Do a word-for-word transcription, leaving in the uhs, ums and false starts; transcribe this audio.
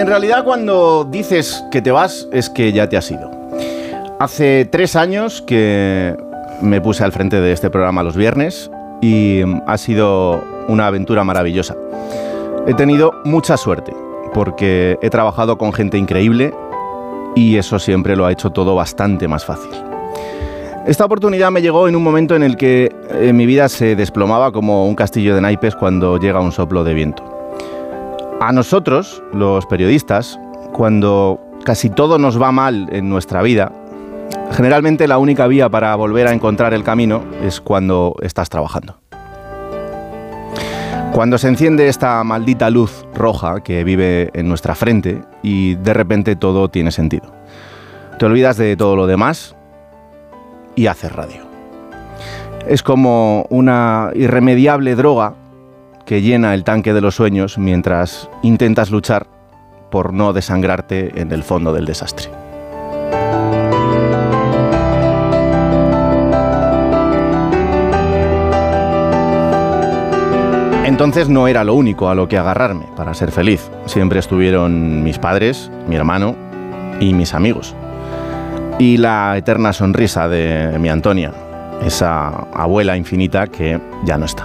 En realidad, cuando dices que te vas, es que ya te has ido. Hace tres años que me puse al frente de este programa los viernes y ha sido una aventura maravillosa. He tenido mucha suerte porque he trabajado con gente increíble y eso siempre lo ha hecho todo bastante más fácil. Esta oportunidad me llegó en un momento en el que eh, mi vida se desplomaba como un castillo de naipes cuando llega un soplo de viento. A nosotros, los periodistas, cuando casi todo nos va mal en nuestra vida, generalmente la única vía para volver a encontrar el camino es cuando estás trabajando. Cuando se enciende esta maldita luz roja que vive en nuestra frente y de repente todo tiene sentido. Te olvidas de todo lo demás y haces radio. Es como una irremediable droga que llena el tanque de los sueños mientras intentas luchar por no desangrarte en el fondo del desastre. Entonces no era lo único a lo que agarrarme para ser feliz. Siempre estuvieron mis padres, mi hermano y mis amigos. Y la eterna sonrisa de mi Antonia, esa abuela infinita que ya no está.